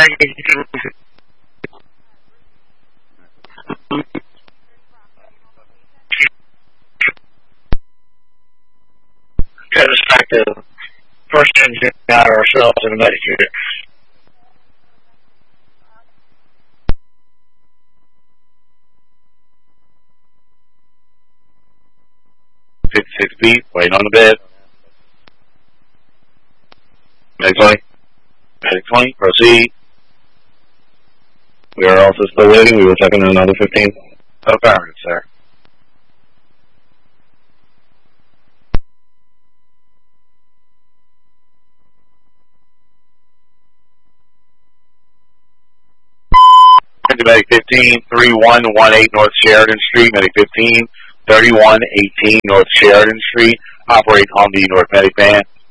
Got us back to first engine out ourselves in the Medicare. feet, waiting on the bed. Medic 20. Medic 20, proceed. We are also still waiting. We will check in another 15. Affirmative, sir. Medic 15, 3118 North Sheridan Street. Medic 15, 3118 North Sheridan Street. Operate on the North Medic van.